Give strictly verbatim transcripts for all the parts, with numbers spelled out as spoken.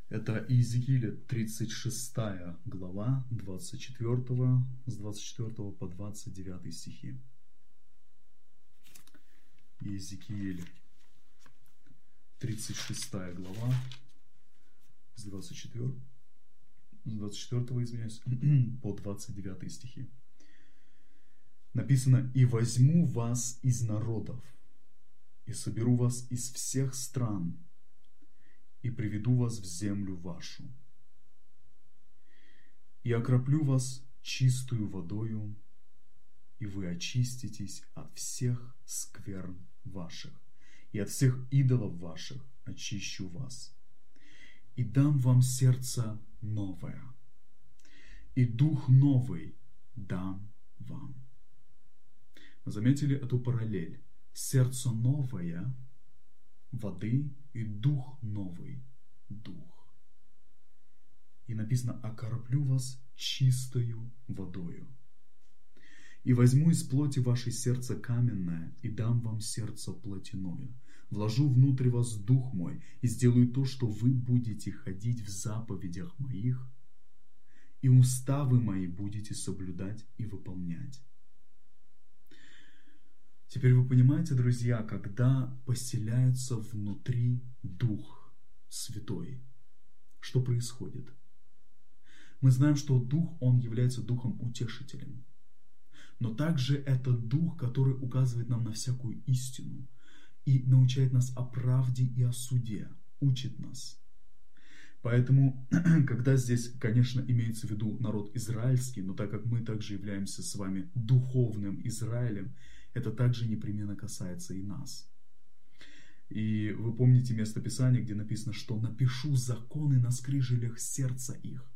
Это Иезекииля тридцать шестая глава, двадцать четвёртого, с двадцать четвёртого по двадцать девятый стихи. Иезекииль, тридцать шестая глава, с двадцать четвёртого, с двадцать четвёртого, извиняюсь, по двадцать девятый стихи. Написано: «И возьму вас из народов, и соберу вас из всех стран, и приведу вас в землю вашу, и окроплю вас чистую водою, и вы очиститесь от всех скверн ваших, и от всех идолов ваших очищу вас, и дам вам сердце новое, и дух новый дам вам». Заметили эту параллель? Сердце новое воды и дух новый дух. И написано: «Окроплю вас чистою водою, и возьму из плоти вашей сердце каменное, и дам вам сердце плотяное. Вложу внутрь вас дух мой, и сделаю то, что вы будете ходить в заповедях моих, и уставы мои будете соблюдать и выполнять». Теперь вы понимаете, друзья, когда поселяется внутри Дух Святой, что происходит? Мы знаем, что Дух, Он является Духом Утешителем. Но также это Дух, который указывает нам на всякую истину и научает нас о правде и о суде, учит нас. Поэтому, когда здесь, конечно, имеется в виду народ израильский, но так как мы также являемся с вами духовным Израилем, это также непременно касается и нас. И вы помните место Писания, где написано, что «напишу законы на скрижалях сердца их».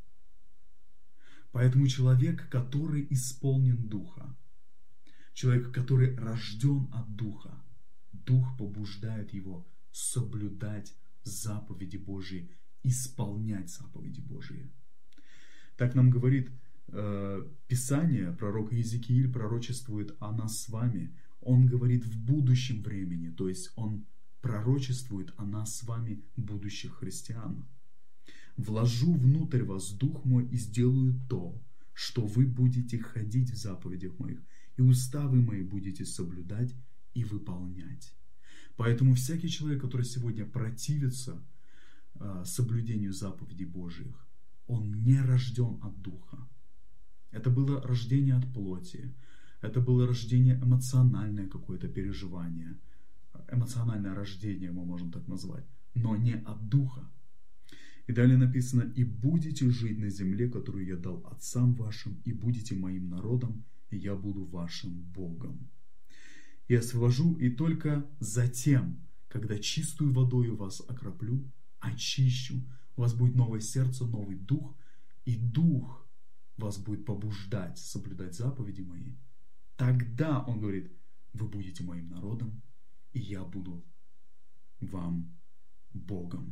Поэтому человек, который исполнен Духа, человек, который рожден от Духа, Дух побуждает его соблюдать заповеди Божьи, исполнять заповеди Божьи. Так нам говорит Писание, пророк Иезекииль пророчествует о нас с вами. Он говорит в будущем времени, то есть он пророчествует о нас с вами, будущих христиан. «Вложу внутрь вас дух мой и сделаю то, что вы будете ходить в заповедях моих, и уставы мои будете соблюдать и выполнять». Поэтому всякий человек, который сегодня противится соблюдению заповедей Божьих, он не рожден от Духа. Это было рождение от плоти, это было рождение эмоциональное какое-то переживание, эмоциональное рождение мы можем так назвать, но не от Духа. И далее написано: «И будете жить на земле, которую я дал отцам вашим, и будете моим народом, и я буду вашим Богом. И освобожу, и только затем, когда чистую водою вас окроплю, очищу, у вас будет новое сердце, новый дух, и дух вас будет побуждать соблюдать заповеди мои, тогда, он говорит, вы будете моим народом, и я буду вам Богом.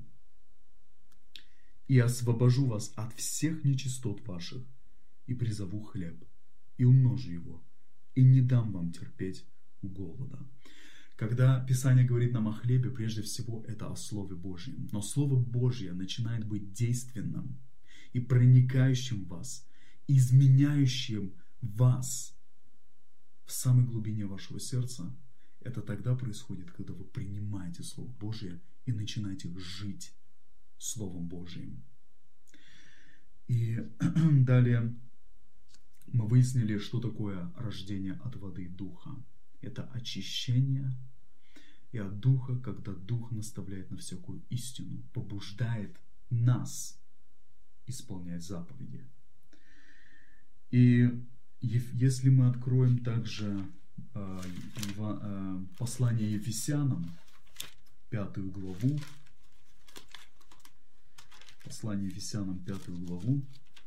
И освобожу вас от всех нечистот ваших, и призову хлеб, и умножу его, и не дам вам терпеть голода». Когда Писание говорит нам о хлебе, прежде всего это о Слове Божьем. Но Слово Божье начинает быть действенным и проникающим в вас, изменяющим вас в самой глубине вашего сердца. Это тогда происходит, когда вы принимаете Слово Божье и начинаете жить Словом Божьим. И далее мы выяснили, что такое рождение от воды и духа. Это очищение и от духа, когда Дух наставляет на всякую истину, побуждает нас исполнять заповеди. И если мы откроем также э, э, послание Ефесянам, пятую главу, послание Ефесянам, пятую главу,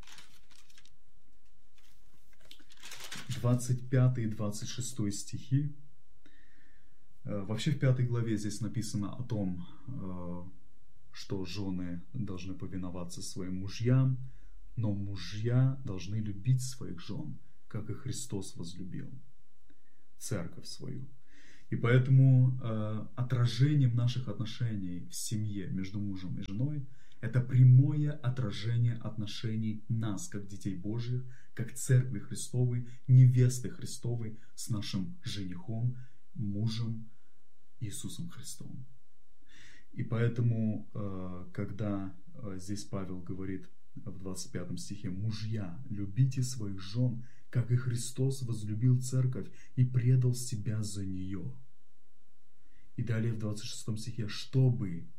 двадцать пятый и двадцать шестой стихи. Э, вообще в пятой главе здесь написано о том, э, что жены должны повиноваться своим мужьям, но мужья должны любить своих жен, как и Христос возлюбил церковь свою И поэтому э, отражением наших отношений в семье между мужем и женой это прямое отражение отношений нас, как детей Божьих, как Церкви Христовой, невесты Христовой с нашим женихом, мужем Иисусом Христом. И поэтому, когда здесь Павел говорит в двадцать пятом стихе: «Мужья, любите своих жен, как и Христос возлюбил церковь и предал себя за нее». И далее в двадцать шестом стихе: «Чтобы...»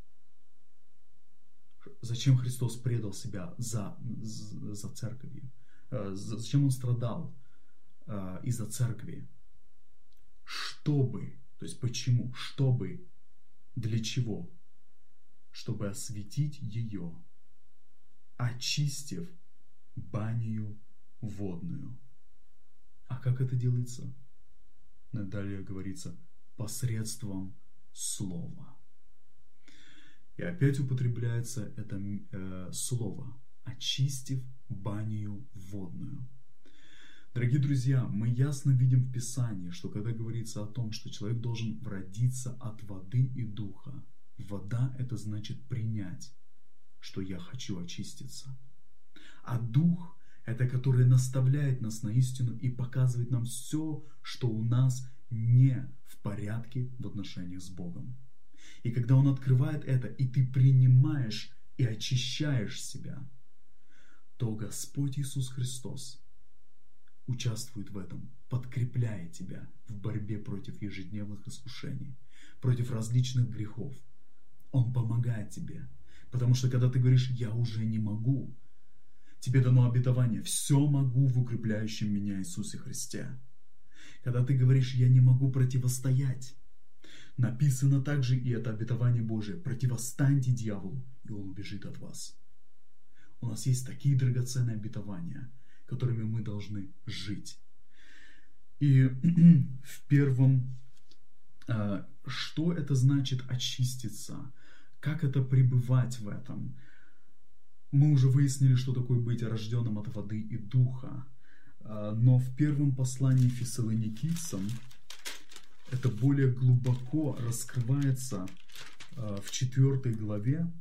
Зачем Христос предал себя за, за церковью? Зачем Он страдал из-за церкви? Чтобы, то есть почему? Чтобы, для чего? Чтобы осветить ее, очистив банию водную. А как это делается? Далее говорится: посредством слова. И опять употребляется это э, слово: очистив банию водную. Дорогие друзья, мы ясно видим в Писании, что когда говорится о том, что человек должен родиться от воды и духа, вода — это значит принять, что я хочу очиститься. А дух — это который наставляет нас на истину и показывает нам все, что у нас не в порядке в отношениях с Богом. И когда Он открывает это, и ты принимаешь и очищаешь себя, то Господь Иисус Христос участвует в этом, подкрепляя тебя в борьбе против ежедневных искушений, против различных грехов. Он помогает тебе, потому что когда ты говоришь: «Я уже не могу», тебе дано обетование: «Все могу в укрепляющем меня Иисусе Христе». Когда ты говоришь: «Я не могу противостоять», написано также, и это обетование Божие: «Противостаньте дьяволу, и он убежит от вас». У нас есть такие драгоценные обетования, которыми мы должны жить. И в первом, что это значит очиститься, как это пребывать в этом? Мы уже выяснили, что такое быть рожденным от воды и духа. Но в первом послании Фессалоникийцам это более глубоко раскрывается в четвёртой главе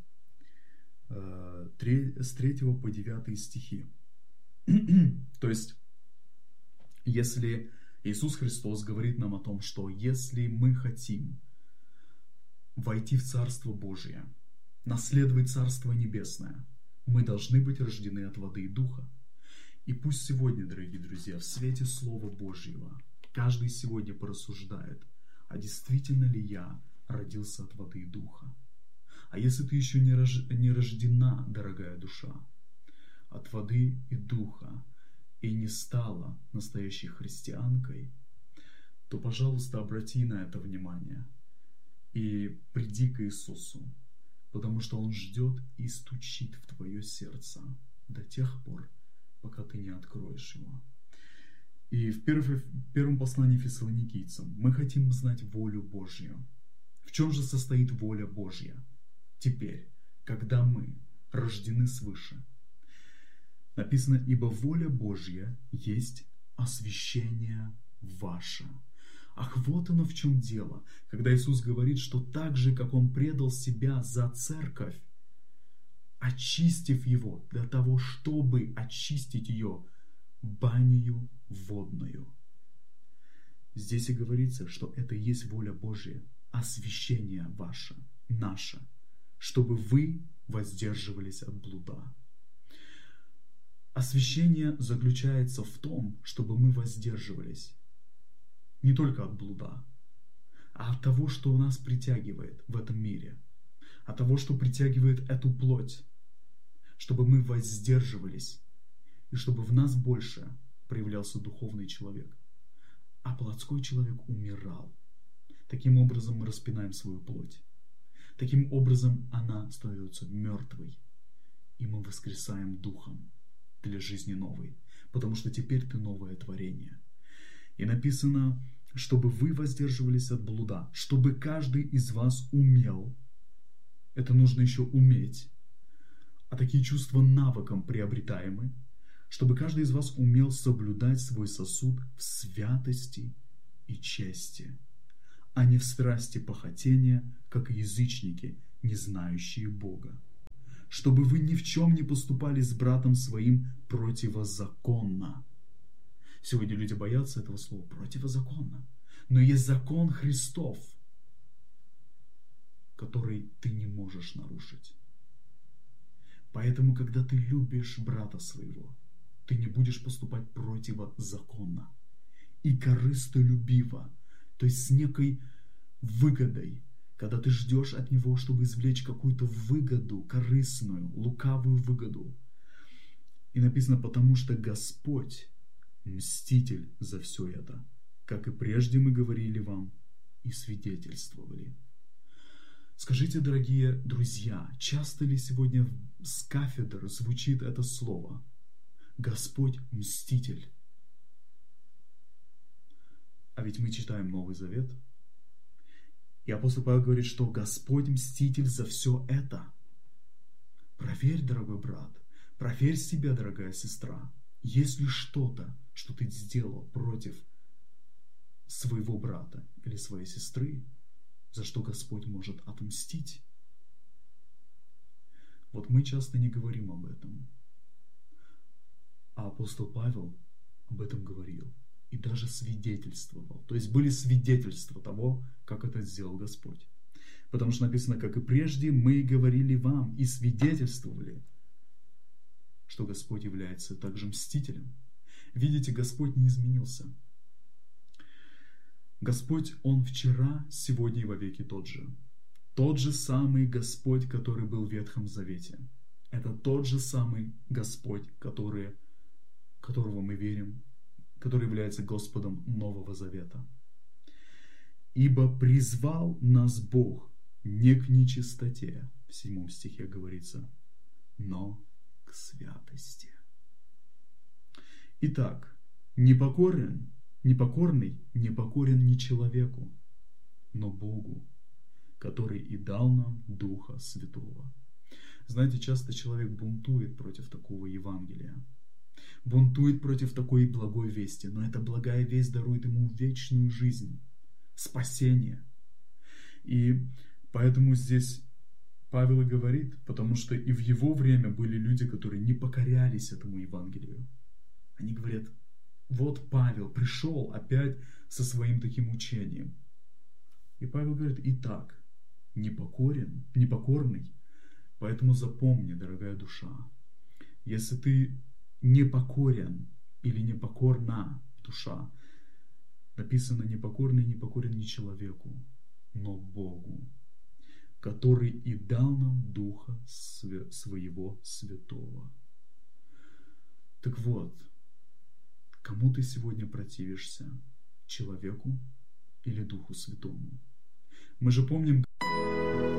с третьего по девятый стихи. То есть, если Иисус Христос говорит нам о том, что если мы хотим войти в Царство Божие, наследовать Царство Небесное, мы должны быть рождены от воды и духа. И пусть сегодня, дорогие друзья, в свете Слова Божьего каждый сегодня порассуждает: а действительно ли я родился от воды и духа? А если ты еще не, рож... не рождена, дорогая душа, от воды и духа, и не стала настоящей христианкой, то, пожалуйста, обрати на это внимание и приди к Иисусу, потому что Он ждет и стучит в твое сердце до тех пор, пока ты не откроешь его. И в первом послании Фессалоникийцам мы хотим знать волю Божью. В чем же состоит воля Божья? Теперь, когда мы рождены свыше, написано: «Ибо воля Божья есть освящение ваше». Ах, вот оно в чем дело, когда Иисус говорит, что так же, как Он предал себя за церковь, очистив его для того, чтобы очистить ее банию водную. Здесь и говорится, что это и есть воля Божья, освящение ваше, наше, чтобы вы воздерживались от блуда. Освящение заключается в том, чтобы мы воздерживались не только от блуда, а от того, что нас притягивает в этом мире, от того, что притягивает эту плоть, чтобы мы воздерживались, и чтобы в нас больше проявлялся духовный человек, а плотской человек умирал. Таким образом мы распинаем свою плоть. Таким образом она становится мертвой, и мы воскресаем духом для жизни новой, потому что теперь ты новое творение. И написано, чтобы вы воздерживались от блуда, чтобы каждый из вас умел. Это нужно еще уметь. А такие чувства навыком приобретаемы, чтобы каждый из вас умел соблюдать свой сосуд в святости и чести. а не в страсти похотения, как язычники, не знающие Бога. Чтобы вы ни в чем не поступали с братом своим противозаконно. Сегодня люди боятся этого слова «противозаконно». Но есть закон Христов, который ты не можешь нарушить. Поэтому, когда ты любишь брата своего, ты не будешь поступать противозаконно и корыстолюбиво, то есть с некой выгодой, когда ты ждешь от него, чтобы извлечь какую-то выгоду, корыстную, лукавую выгоду. И написано, потому что Господь мститель за все это, как и прежде мы говорили вам и свидетельствовали. Скажите, дорогие друзья, часто ли сегодня с кафедр звучит это слово? Господь мститель. А ведь мы читаем Новый Завет. И апостол Павел говорит, что Господь мститель за все это. Проверь, дорогой брат, проверь себя, дорогая сестра. Есть ли что-то, что ты сделал против своего брата или своей сестры, за что Господь может отмстить? Вот мы часто не говорим об этом. А апостол Павел об этом говорил и даже свидетельствовал. То есть были свидетельства того, как это сделал Господь. Потому что написано, как и прежде мы говорили вам и свидетельствовали, что Господь является также мстителем. Видите, Господь не изменился. Господь, Он вчера, сегодня и вовеки тот же. Тот же самый Господь, который был в Ветхом Завете. Это тот же самый Господь, который, которого мы верим, который является Господом Нового Завета. «Ибо призвал нас Бог не к нечистоте», в седьмом стихе говорится, «но к святости». Итак, непокорен, непокорный не покорен не человеку, но Богу, который и дал нам Духа Святого. Знаете, часто человек бунтует против такого Евангелия, бунтует против такой благой вести, но эта благая весть дарует ему вечную жизнь, спасение. И поэтому здесь Павел и говорит, потому что и в его время были люди, которые не покорялись этому Евангелию. Они говорят, вот Павел пришел опять со своим таким учением. И Павел говорит, итак, непокорен, непокорный, поэтому запомни, дорогая душа, если ты непокорен или непокорна душа, написано, непокорный не покорен не человеку, но Богу, который и дал нам Духа Своего Святого. Так вот, кому ты сегодня противишься? Человеку или Духу Святому? Мы же помним...